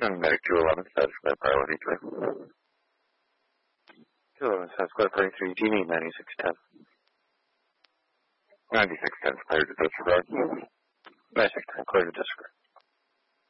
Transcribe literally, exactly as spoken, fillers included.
And Medic two eleven, status clear, priority three. two eleven, status clear, priority three, G need ninety-six ten. ninety-six ten, clear to disregard. ninety-six ten, clear to disregard.